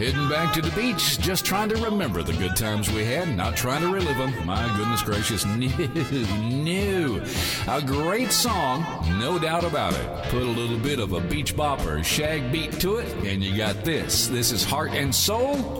Heading back to the beach, just trying to remember the good times we had, not trying to relive them. My goodness gracious, no. A great song, no doubt about it. Put a little bit of a beach bop or shag beat to it, and you got this. This is Heart and Soul